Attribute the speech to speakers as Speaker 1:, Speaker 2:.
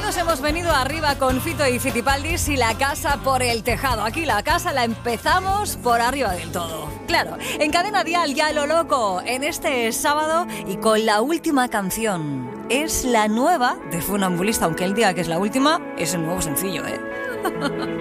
Speaker 1: Todos hemos venido arriba con Fito y Fitipaldis y la casa por el tejado. Aquí la casa la empezamos por arriba del todo. Claro, en Cadena Dial ya lo loco en este sábado y con la última canción. Es la nueva de Funambulista, aunque él diga que es la última, es el nuevo sencillo, ¿eh?